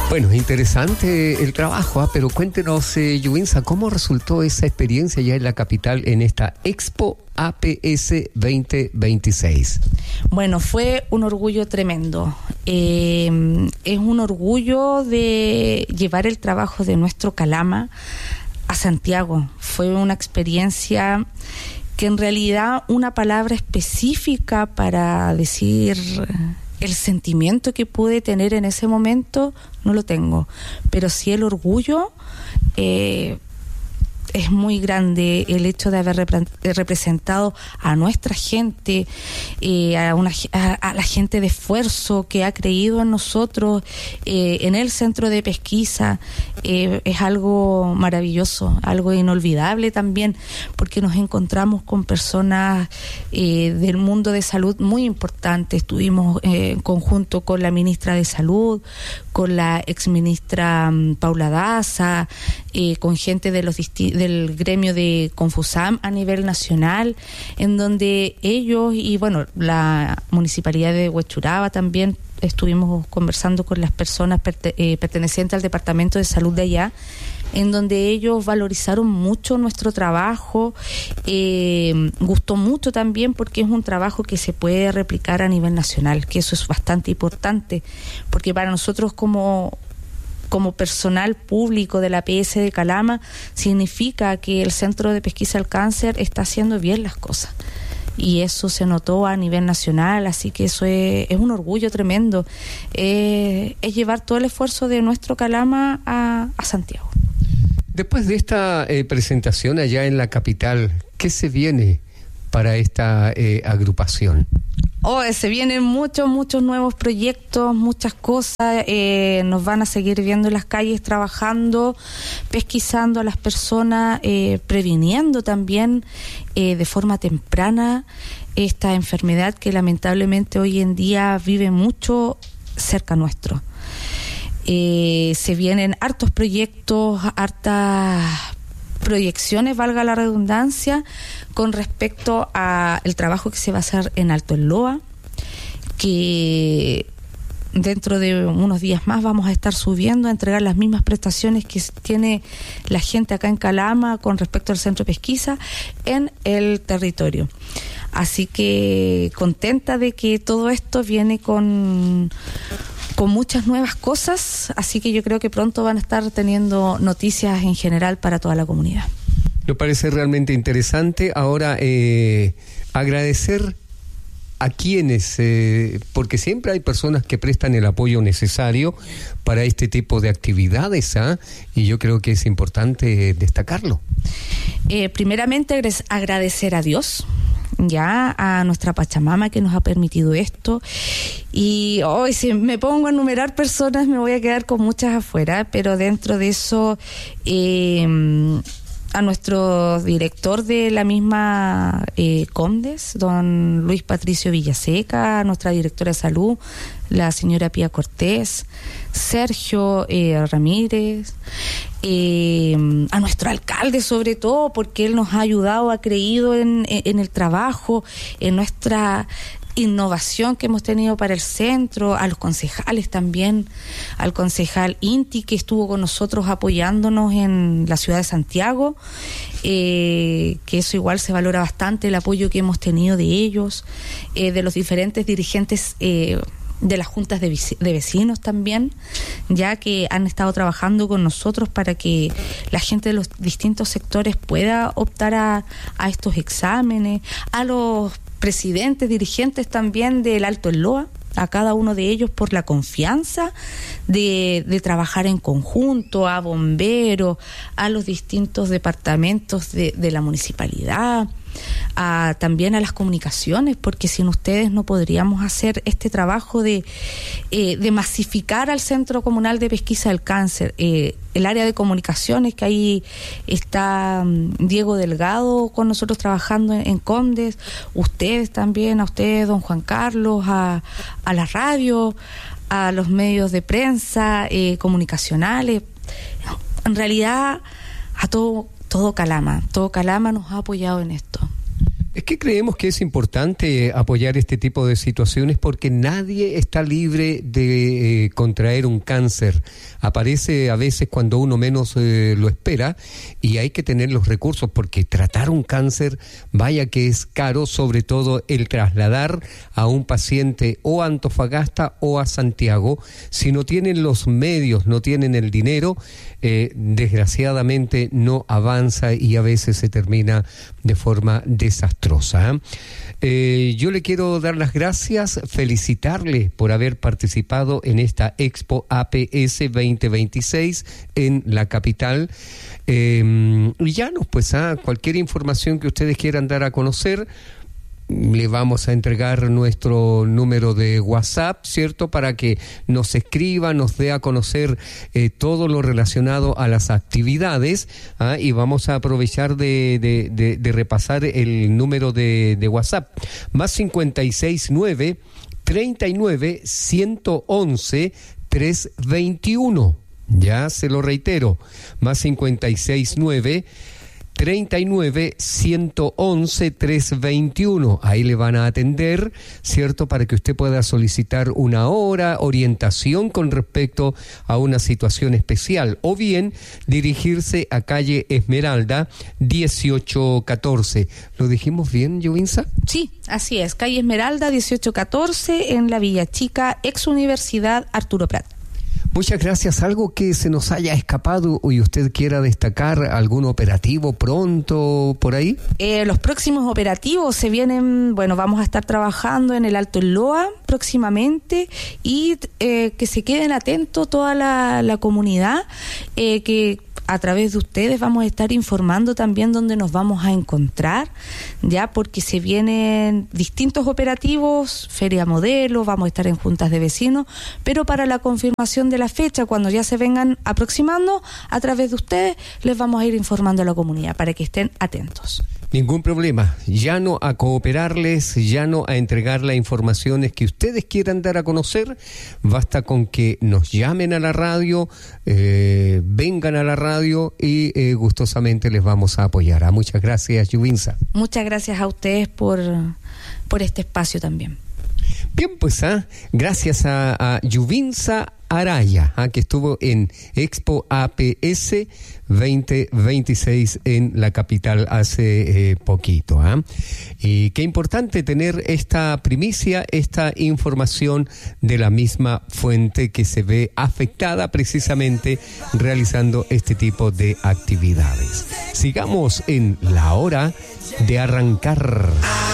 Bueno, interesante el trabajo, pero cuéntenos, Yubinsa, ¿cómo resultó esa experiencia ya en la capital en esta Expo APS 2026? Bueno, fue un orgullo tremendo. Es un orgullo de llevar el trabajo de nuestro Calama a Santiago. Fue una experiencia que en realidad una palabra específica para decir el sentimiento que pude tener en ese momento no lo tengo, pero sí el orgullo. Es muy grande el hecho de haber representado a nuestra gente, a la gente de esfuerzo que ha creído en nosotros, en el centro de pesquisa. Es algo maravilloso, algo inolvidable también, porque nos encontramos con personas del mundo de salud muy importantes. Estuvimos en conjunto con la ministra de Salud, con la exministra Paula Daza, con gente de del gremio de Confusam a nivel nacional, en donde ellos y bueno, la municipalidad de Huechuraba también estuvimos conversando con las personas pertenecientes al departamento de salud de allá, en donde ellos valorizaron mucho nuestro trabajo. Gustó mucho también porque es un trabajo que se puede replicar a nivel nacional, que eso es bastante importante, porque para nosotros como personal público de la APS de Calama significa que el Centro de Pesquisa del Cáncer está haciendo bien las cosas. Y eso se notó a nivel nacional, así que eso es un orgullo tremendo. Es llevar todo el esfuerzo de nuestro Calama a Santiago. Después de esta presentación allá en la capital, ¿qué se viene para esta agrupación? Se vienen muchos nuevos proyectos, muchas cosas. Nos van a seguir viendo en las calles trabajando, pesquisando a las personas, previniendo también de forma temprana esta enfermedad que lamentablemente hoy en día vive mucho cerca nuestro. Se vienen hartos proyectos, hartas proyecciones, valga la redundancia, con respecto a el trabajo que se va a hacer en Alto El Loa, que dentro de unos días más vamos a estar subiendo a entregar las mismas prestaciones que tiene la gente acá en Calama con respecto al centro de pesquisa en el territorio. Así que contenta de que todo esto viene con muchas nuevas cosas, así que yo creo que pronto van a estar teniendo noticias en general para toda la comunidad. Me parece realmente interesante. Ahora, agradecer a quienes, porque siempre hay personas que prestan el apoyo necesario para este tipo de actividades, y yo creo que es importante destacarlo. Primeramente, agradecer a Dios, ya a nuestra Pachamama que nos ha permitido esto, y hoy si me pongo a enumerar personas me voy a quedar con muchas afuera, pero dentro de eso a nuestro director de la misma Condes, don Luis Patricio Villaseca, a nuestra directora de salud, la señora Pía Cortés, Sergio Ramírez, a nuestro alcalde sobre todo, porque él nos ha ayudado, ha creído en el trabajo, en nuestra innovación que hemos tenido para el centro, a los concejales también, al concejal Inti que estuvo con nosotros apoyándonos en la ciudad de Santiago, que eso igual se valora bastante, el apoyo que hemos tenido de ellos, de los diferentes dirigentes de las juntas de vecinos también, ya que han estado trabajando con nosotros para que la gente de los distintos sectores pueda optar a estos exámenes, a los presidentes, dirigentes también del Alto El Loa, a cada uno de ellos por la confianza de trabajar en conjunto, a bomberos, a los distintos departamentos de la municipalidad, también a las comunicaciones, porque sin ustedes no podríamos hacer este trabajo de masificar al Centro Comunal de Pesquisa del Cáncer. El área de comunicaciones, que ahí está Diego Delgado con nosotros trabajando en Condes, ustedes también, a ustedes, don Juan Carlos, a la radio, a los medios de prensa, comunicacionales, en realidad a todo Calama nos ha apoyado en esto. Es que creemos que es importante apoyar este tipo de situaciones porque nadie está libre de contraer un cáncer. Aparece a veces cuando uno menos lo espera y hay que tener los recursos porque tratar un cáncer, vaya que es caro, sobre todo el trasladar a un paciente o a Antofagasta o a Santiago. Si no tienen los medios, no tienen el dinero, desgraciadamente no avanza y a veces se termina de forma desastrosa. Yo le quiero dar las gracias, felicitarle por haber participado en esta Expo APS 2026 en la capital. Y ya pues cualquier información que ustedes quieran dar a conocer, le vamos a entregar nuestro número de WhatsApp, ¿cierto? Para que nos escriba, nos dé a conocer todo lo relacionado a las actividades, y vamos a aprovechar de repasar el número de WhatsApp. Más 569 39 111 321. Ya se lo reitero, más 569 39 111 321. Ahí le van a atender, ¿cierto? Para que usted pueda solicitar una hora, orientación con respecto a una situación especial, o bien dirigirse a calle Esmeralda 1814. ¿Lo dijimos bien, Yuvinsa? Sí, así es, calle Esmeralda 1814 en la Villa Chica, ex Universidad Arturo Prat. Muchas gracias. ¿Algo que se nos haya escapado y usted quiera destacar? ¿Algún operativo pronto por ahí? Los próximos operativos se vienen, vamos a estar trabajando en el Alto Loa próximamente y que se queden atentos toda la comunidad, que a través de ustedes vamos a estar informando también dónde nos vamos a encontrar, ya, porque se vienen distintos operativos, feria modelo, vamos a estar en juntas de vecinos, pero para la confirmación de la fecha, cuando ya se vengan aproximando, a través de ustedes les vamos a ir informando a la comunidad para que estén atentos. Ningún problema, llano a cooperarles, llano a entregar las informaciones que ustedes quieran dar a conocer. Basta con que nos llamen a la radio, vengan a la radio y gustosamente les vamos a apoyar. Muchas gracias, Yuvinsa. Muchas gracias a ustedes por este espacio también. Bien, pues gracias a Yuvinsa Araya, que estuvo en Expo APS 2026 en la capital hace poquito. Y qué importante tener esta primicia, esta información de la misma fuente que se ve afectada precisamente realizando este tipo de actividades. Sigamos en la hora de arrancar.